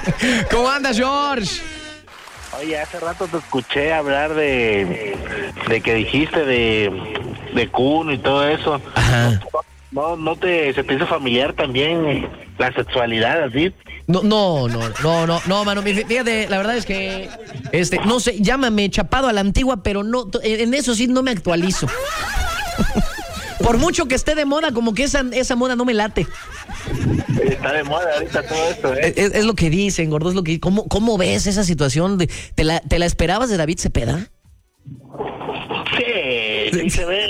¿Cómo andas, George? Oye, hace rato te escuché hablar de que dijiste de Kuno y todo eso. Ajá. ¿Se te hizo familiar también la sexualidad así? No, mano, fíjate, la verdad es que, no sé, llámame chapado a la antigua, pero no, en eso sí no me actualizo. Por mucho que esté de moda, como que esa moda no me late. Está de moda ahorita todo esto, ¿eh? Es lo que dicen, gordo, es lo que... ¿Cómo ves esa situación? ¿Te la esperabas de David Cepeda? Sí, se ve.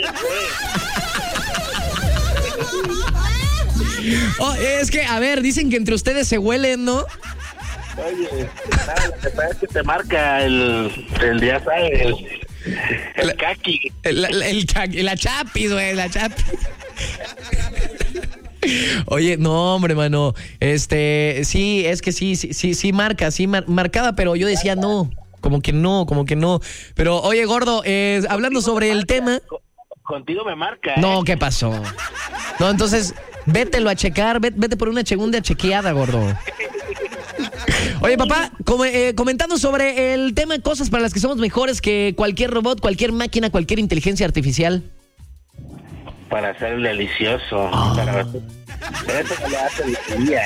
Oh, es que, a ver, dicen que entre ustedes se huelen, ¿no? Oye, lo que pasa es que te marca el ya sabes, el caqui. La chapis, güey, la chapis. Oye, no, hombre, mano. Sí, es que sí marcaba, pero yo decía no. Como que no. Pero, oye, gordo, hablando sobre el tema. Contigo me marca, No, ¿qué pasó? No, entonces, vételo a checar, vete por una segunda chequeada, gordo. Oye, papá, comentando sobre el tema de cosas para las que somos mejores que cualquier robot, cualquier máquina, cualquier inteligencia artificial. Para ser delicioso. Eso no lo hace el día.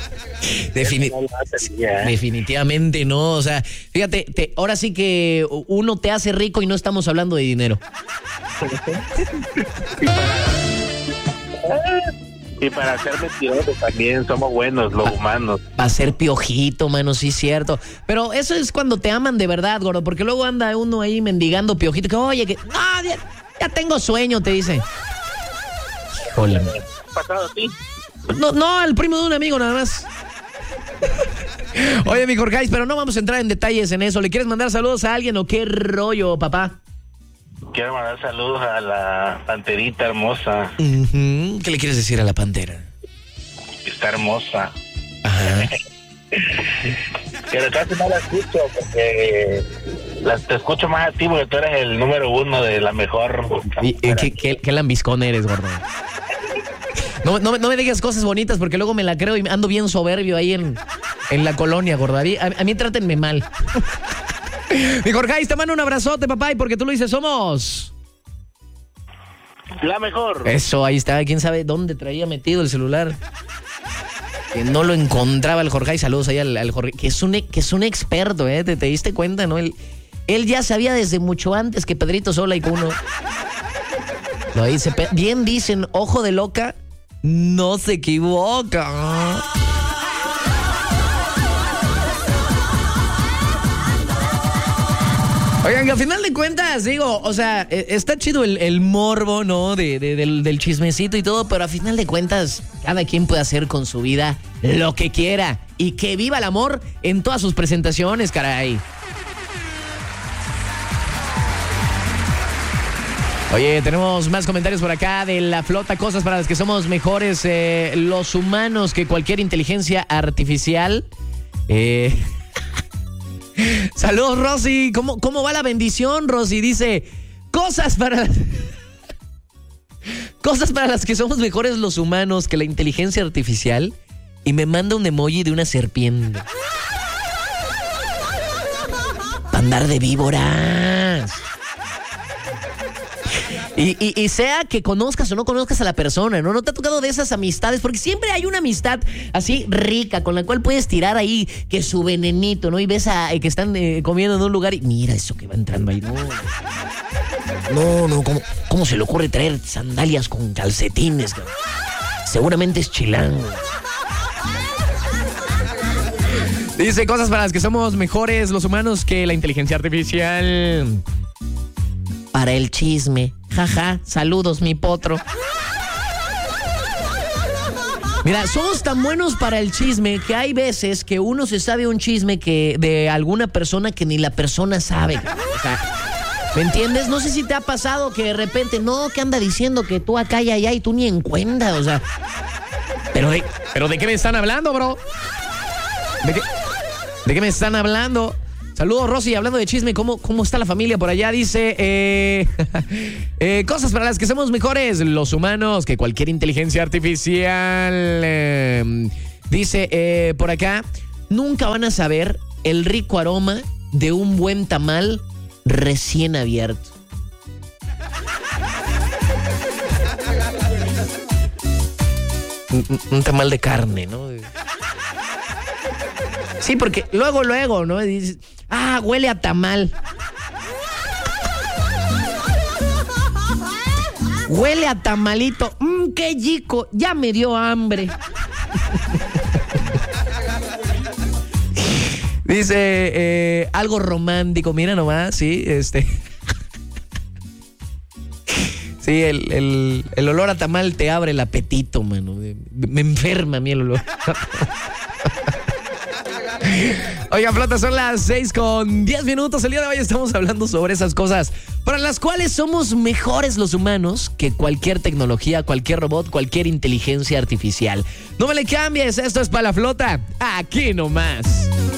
Definitivamente no, o sea, fíjate, ahora sí que uno te hace rico y no estamos hablando de dinero. Y para ser mentirosos también somos buenos los humanos. Va a ser piojito, mano, sí es cierto. Pero eso es cuando te aman de verdad, gordo, porque luego anda uno ahí mendigando piojito, que oye, que ya tengo sueño, te dice. Híjole. ¿Qué ha pasado a ti? No, el primo de un amigo nada más. Oye, mi Jorge, pero no vamos a entrar en detalles en eso. ¿Le quieres mandar saludos a alguien o qué rollo, papá? Quiero mandar saludos a la panterita hermosa. ¿Qué le quieres decir a la pantera? Está hermosa. Ajá. Pero casi no la escucho porque te escucho más a ti porque tú eres el número uno de la mejor. ¿Qué lambiscón eres, gordo? No me digas cosas bonitas porque luego me la creo y ando bien soberbio ahí en la colonia, gordo. A mí trátenme mal. Mi Jorge, te mando un abrazote, papá, y porque tú lo dices, somos la mejor. Eso, ahí está. ¿Quién sabe dónde traía metido el celular? Que no lo encontraba el Jorge. Saludos ahí al Jorge, que es un experto, ¿eh? ¿Te diste cuenta, no? Él ya sabía desde mucho antes que Pedrito Sola y Kuno. Lo dice, bien dicen, ojo de loca, no se equivoca. Oigan, que al final de cuentas, digo, o sea, está chido el morbo, ¿no? Del chismecito y todo, pero al final de cuentas, cada quien puede hacer con su vida lo que quiera. Y que viva el amor en todas sus presentaciones, caray. Oye, tenemos más comentarios por acá de la flota, cosas para las que somos mejores los humanos que cualquier inteligencia artificial. Saludos, Rosy. ¿Cómo va la bendición, Rosy? Dice, cosas para las que somos mejores los humanos que la inteligencia artificial. Y me manda un emoji de una serpiente. Andar de víboras. Y sea que conozcas o no conozcas a la persona, ¿no? No te ha tocado de esas amistades, porque siempre hay una amistad así rica con la cual puedes tirar ahí que su venenito, ¿no? Y ves que están comiendo en un lugar y mira eso que va entrando ahí. No, ¿cómo se le ocurre traer sandalias con calcetines? Seguramente es chilango. Dice, cosas para las que somos mejores los humanos que la inteligencia artificial. Para el chisme. Jaja, saludos, mi potro. Mira, somos tan buenos para el chisme que hay veces que uno se sabe un chisme que de alguna persona que ni la persona sabe. O sea, ¿me entiendes? No sé si te ha pasado que de repente, no, que anda diciendo que tú acá y allá y tú ni en cuenta, o sea. ¿Pero de qué me están hablando, bro? ¿De qué me están hablando? Saludos, Rosy, hablando de chisme, ¿cómo está la familia por allá? Dice, cosas para las que somos mejores los humanos que cualquier inteligencia artificial. Dice, por acá, nunca van a saber el rico aroma de un buen tamal recién abierto. Un tamal de carne, ¿no? Sí, porque luego, ¿no? Dices, huele a tamal. Huele a tamalito. ¡Qué chico! Ya me dio hambre. Dice, algo romántico, mira nomás, sí, Sí, el olor a tamal te abre el apetito, mano. Me enferma a mí el olor. Oiga, Flota, son las 6:10. El día de hoy estamos hablando sobre esas cosas para las cuales somos mejores los humanos que cualquier tecnología, cualquier robot, cualquier inteligencia artificial. No me le cambies, esto es para la Flota, aquí nomás.